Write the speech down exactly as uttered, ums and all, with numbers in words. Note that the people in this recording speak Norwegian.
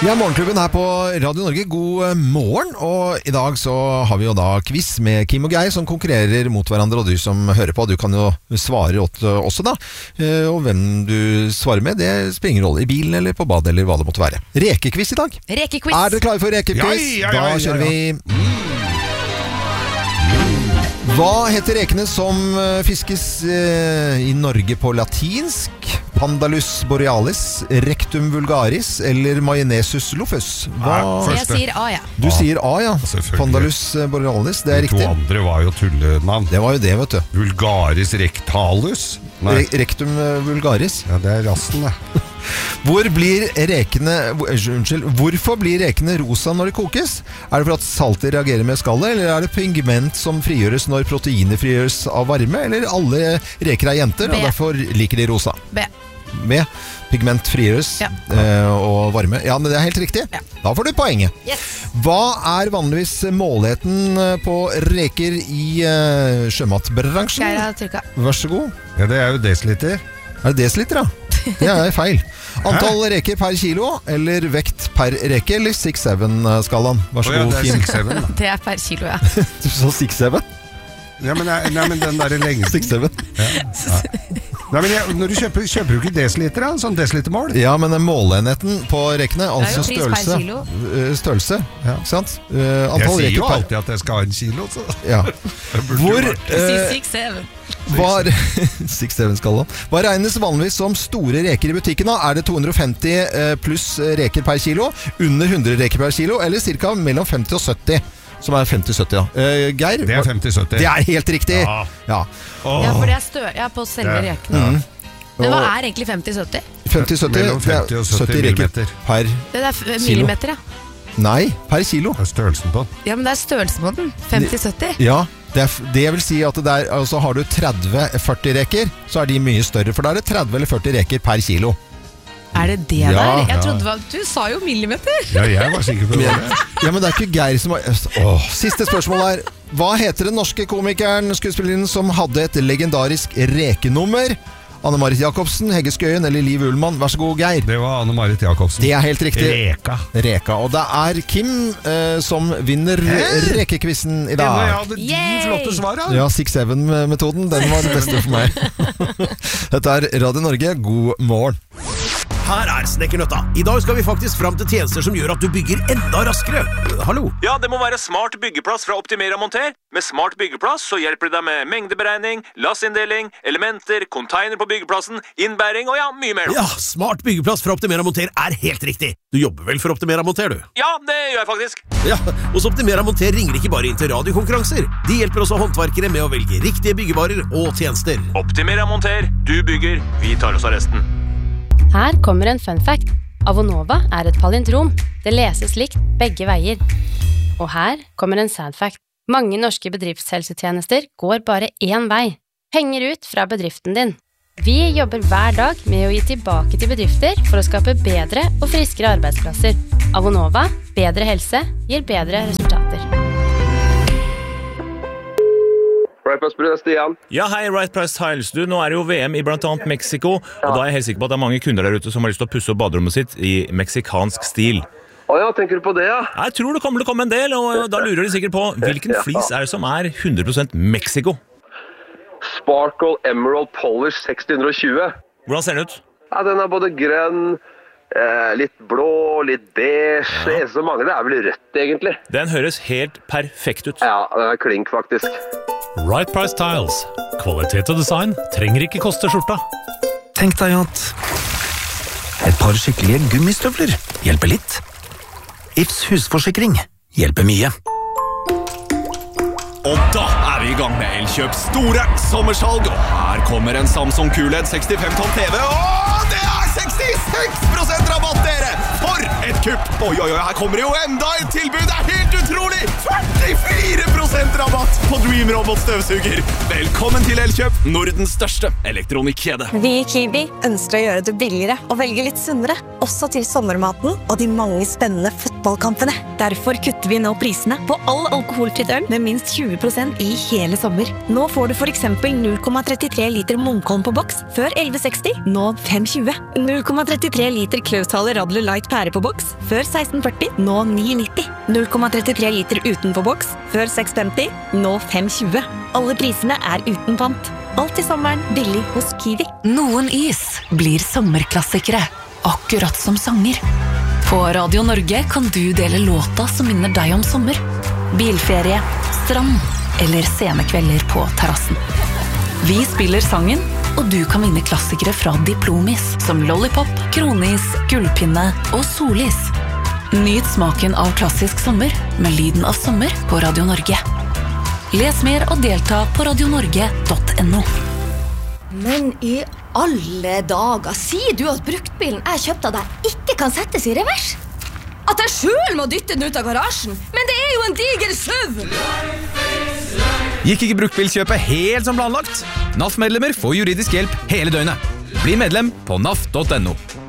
Vi er Morgenklubben her på Radio Norge. God morgen, og i dag så har vi jo da quiz med Kim og Geir som konkurrerer mot hverandre, og du som hører på, du kan jo svare også da. Og hvem du svarer med, det spiller ingen rolle i bilen eller på badet eller hva det måtte være. Rekequiz i dag. Rekequiz. Er dere klare for rekequiz? Ja, ja, ja, ja, ja. Da kjører vi. Hva heter rekene som fiskes eh, i Norge på latinsk? Pandalus borealis, rectum vulgaris eller mayonesus lofus? Hva? Jeg sier A, ja. Du A. sier A, ja. Pandalus borealis, det er De riktig. to andre var jo tullenavn. Det var jo det, vet du. Vulgaris rectalus. Nei, Re rectum vulgaris. ja, det er rassen, det. Hvor blir rekene, unnskyld, hvorfor blir rekene rosa når de kokes? Er det for at saltet reagerer med skallet, eller er det pigment som frigjøres når proteiner frigjøres av varme, eller alle reker er jenter, B. og derfor liker de rosa? B. Med pigment frigjøres Ja. eh, og varme. Ja, men det er helt riktig. Ja. Da får du poenget. Yes. Hva er vanligvis måligheten på reker i eh, sjømatbransjen? Geir har trykket. Vær så god. Ja, det er jo desiliter. Er det desiliter, da? Det er feil. Antall reker per kilo, eller vekt per reke, eller six seven skalaen. Vær så Å ja, god, det er Kim. six seven, da. Det er per kilo, ja. Du sa six seven? Ja, men, nei, nei, men den der lengden. six seven. Nei, men jeg, når du kjøper, kjøper du ikke desiliter, da? Sånn desilitermål? Ja, men målenheten på rekene, altså pris per størrelse. kilo. eh, Størrelse, Ja. ikke sant? Eh, Jeg Antall sier reker jo per... alltid at jeg skal ha en kilo, så Ja. det burde jo Hvor... vært- Si eh, six seven. Var six seven skalaen. Hva regnes vanligvis som store reker i butikken da? Er det to hundre og femti eh, pluss reker per kilo, under hundre reker per kilo, eller cirka mellom femti og sytti? Som er femti sytti, ja. Eh, Geir? Det er femti sytti. Det er helt riktig. Ja. Ja. Ja, for det er stø ja, på selve Det- rekene. Mm. Men hva Og er egentlig femti sytti? femti sytti, Mellom femti og sytti reker millimeter. per... Det er f- Kilo. millimeter, ja. Nei, per kilo. Det er størrelsen på den. Ja, men det er størrelsen på den. femti sytti. Ja, det, er, f- det vil si at det er, altså har du tretti førti reker, så er de mye større, for da er det tretti eller førti reker per kilo. Er det det Ja, der? Jeg ja. trodde det var... Du sa jo millimeter. Ja, jeg var sikker på det. Ja, men det er ikke Geir som har... Åh, siste spørsmål er, hva heter den norske komikeren, skuespilleren, som hadde et legendarisk rekenummer? Anne-Marit Jacobsen, Hegge Skøyen eller Liv Ullmann? Vær så god, Geir. Det var Anne-Marit Jacobsen. Det er helt riktig. Reka. Reka. Og det er Kim eh, som vinner Hæ? rekekvissen i Enda jeg dag. hadde de Yay! flotte svarene. Ja, six seven metoden, den var den beste for meg. Dette er Radio Norge, god morgen. Her er Snekkernøtta. I dag skal vi faktisk fram til tjenester som gjør at du bygger enda raskere. Hallo? Ja, det må være smart byggeplass fra Optimera Monter. Med smart byggeplass så hjelper det deg med mengdeberegning, lassinndeling, elementer, container på byggeplassen, innbæring og ja, mye mer. Ja, smart byggeplass fra Optimera Monter er helt riktig. Du jobber vel for Optimera Monter, du? Ja, det gjør jeg faktisk. Ja, hos Optimera Monter ringer ikke bare inn til radiokonkurranser. De hjelper også håndverkere med å velge riktige byggevarer og tjenester. Optimera Monter, du bygger, vi tar oss av resten. Her kommer en fun fact. Avonova er et palindrom. Det leses likt begge veier. Og her kommer en sad fact. Mange norske bedriftshelsetjenester går bare én vei. Penger ut fra bedriften din. Vi jobber hver dag med å gi tilbake til bedrifter for å skape bedre og friskere arbeidsplasser. Avonova, bedre helse, gir bedre resultater. Right Price Brun, Stian. Ja, hei, Right Price Tiles. Du, nå er det jo V M i blant annet Mexico, og da er jeg helt sikker på at det er mange kunder der ute som har lyst til å pusse opp baderommet sitt i meksikansk stil. Å ja, tenker du på det, ja? Jeg tror det kommer til å komme en del, og da lurer de sikkert på hvilken flis er det som er hundre prosent Mexico. Sparkle Emerald Polish seks hundre og tjue. Hvordan ser den ut? Ja, den er både grønn, eh, litt blå, litt beige. Det eneste som mangler er vel rødt, egentlig. Den høres helt perfekt ut. Ja, den er klink, faktisk. Right Price Tiles. Kvalitet og design trenger ikke koste skjorta. Tenk deg at et par skikkelige gummistøvler hjelper litt. Ifs husforsikring hjelper mye. Og da er vi i gang med Elkjøps store sommersalg. Og her kommer en Samsung Q L E D sekstifem tom T V. Og det er sekstiseks prosent rabatt, dere! For et kupp! Oi, oi, oi, her kommer det jo enda et tilbud. Det er helt utrolig! førtifire prosent rabatt på Dream Robot støvsuger. Velkommen til Elkjøp, Nordens største elektronikkjede. Vi i Kiwi ønsker å gjøre det billigere og velge litt sunnere. også til sommermaten og de mange spennende fotballkampene. Derfor kutter vi nå prisene på all alkoholfritt øl med minst tjue prosent i hele sommer. Nå får du for eksempel null komma trettitre liter Munkholm på boks, før elleve seksti, nå fem tjue. null komma trettitre liter Klausthal Radler Light pære på boks, før seksten førti, nå ni nitti. null komma trettitre liter uten på boks, før seks femti, nå fem tjue. Alle prisene er uten pant. Alt i sommeren billig hos Kiwi. Noen is blir sommerklassikere, akkurat som sanger. På Radio Norge kan du dele låta som minner deg om sommer. Bilferie, strand eller scenekvelder på terrassen. Vi spiller sangen, og du kan vinne klassikere fra Diplomis, som Lollipop, Kronis, Gullpinne og Solis. Nyt smaken av klassisk sommer med lyden av sommer på Radio Norge. Les mer og delta på radionorge punktum no. Men i alle dager, sier du at bruktbilen jeg kjøpte av deg ikke kan settes i revers? At jeg selv må dytte den ut av garasjen? Men det er jo en diger SUV! Gikk ikke bruktbilkjøpet helt som planlagt? N A F-medlemmer får juridisk hjelp hele døgnet. Bli medlem på N A F punktum no.